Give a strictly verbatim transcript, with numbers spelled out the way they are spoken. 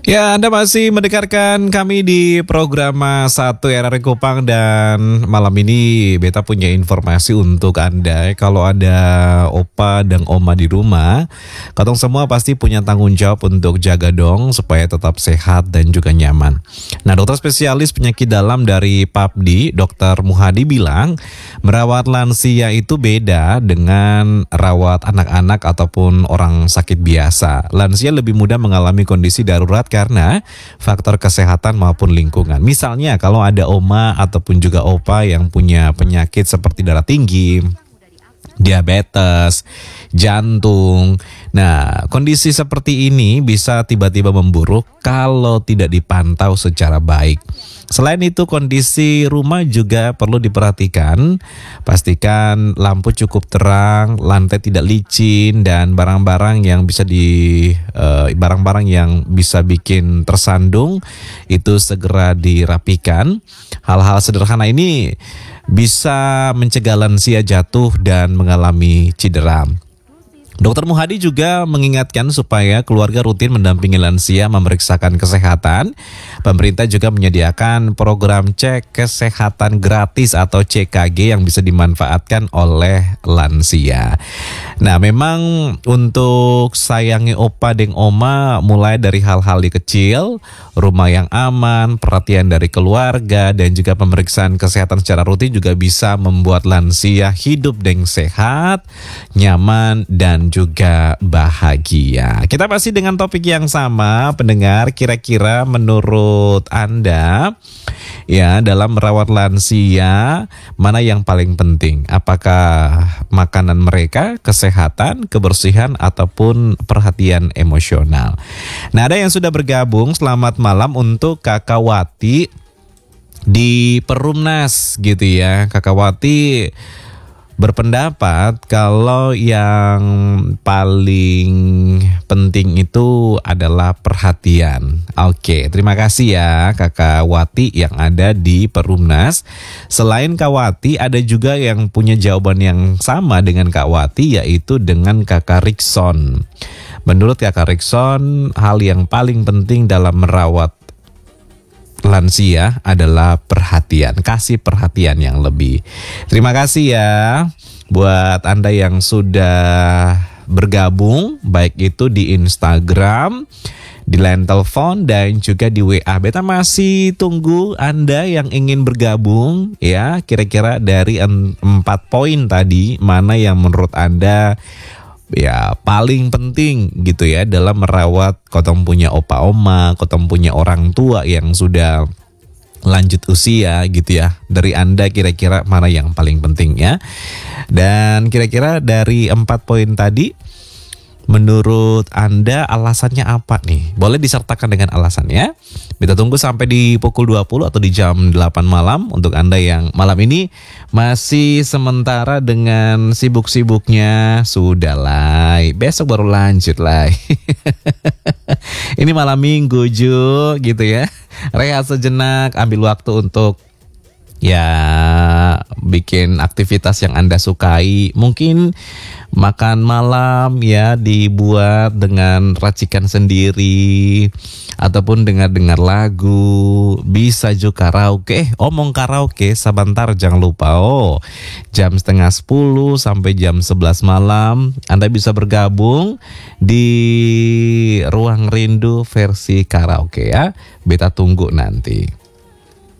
Ya, Anda masih mendengarkan kami di program satu R R Kupang dan malam ini Beta punya informasi untuk Anda. Kalau ada opa dan oma di rumah, katong semua pasti punya tanggung jawab untuk jaga dong supaya tetap sehat dan juga nyaman. Nah, dokter spesialis penyakit dalam dari Papdi, Dokter Muhadi bilang, merawat lansia itu beda dengan rawat anak-anak ataupun orang sakit biasa. Lansia lebih mudah mengalami kondisi darurat karena faktor kesehatan maupun lingkungan. Misalnya kalau ada oma ataupun juga opa yang punya penyakit seperti darah tinggi, diabetes, jantung. Nah, kondisi seperti ini bisa tiba-tiba memburuk kalau tidak dipantau secara baik. Selain itu, kondisi rumah juga perlu diperhatikan. Pastikan lampu cukup terang, lantai tidak licin, dan barang-barang yang bisa di uh, barang-barang yang bisa bikin tersandung itu segera dirapikan. Hal-hal sederhana ini bisa mencegah lansia jatuh dan mengalami cedera. Dokter Muhadi juga mengingatkan supaya keluarga rutin mendampingi lansia memeriksakan kesehatan. Pemerintah juga menyediakan program cek kesehatan gratis atau C K G yang bisa dimanfaatkan oleh lansia. Nah, memang untuk sayangi opa dan oma mulai dari hal-hal di kecil, rumah yang aman, perhatian dari keluarga, dan juga pemeriksaan kesehatan secara rutin juga bisa membuat lansia hidup dengan sehat, nyaman, dan juga bahagia. Kita masih dengan topik yang sama, pendengar. Kira-kira menurut Anda, ya, dalam merawat lansia, mana yang paling penting? Apakah makanan mereka, kesehatan, kebersihan, ataupun perhatian emosional? Nah, ada yang sudah bergabung. Selamat malam untuk Kakak Wati di Perumnas gitu ya. Kakak Wati berpendapat kalau yang paling penting itu adalah perhatian. Oke, terima kasih ya Kakak Wati yang ada di Perumnas. Selain Kak Wati, ada juga yang punya jawaban yang sama dengan Kak Wati, yaitu dengan Kakak Rikson. Menurut Kakak Rikson, hal yang paling penting dalam merawat lansia adalah perhatian, kasih perhatian yang lebih. Terima kasih ya buat Anda yang sudah bergabung, baik itu di Instagram, di line telepon, dan juga di W A. Beta masih tunggu Anda yang ingin bergabung ya. Kira-kira dari empat poin tadi, mana yang menurut Anda ya paling penting gitu ya dalam merawat kotong punya opa oma, kotong punya orang tua yang sudah lanjut usia gitu ya. Dari Anda kira-kira mana yang paling penting ya. Dan kira-kira dari empat poin tadi, menurut Anda alasannya apa nih? Boleh disertakan dengan alasannya. Kita tunggu sampai di pukul dua puluh atau di jam delapan malam untuk Anda yang malam ini masih sementara dengan sibuk-sibuknya. Sudahlah, besok baru lanjut lah. Ini malam minggu Ju gitu ya. Rehat sejenak, ambil waktu untuk ya bikin aktivitas yang Anda sukai. Mungkin makan malam ya dibuat dengan racikan sendiri, ataupun dengar-dengar lagu. Bisa juga karaoke. Eh, omong karaoke sebentar, jangan lupa. Oh, jam setengah sepuluh sampai jam sebelas malam Anda bisa bergabung di Ruang Rindu versi karaoke ya. Beta tunggu nanti.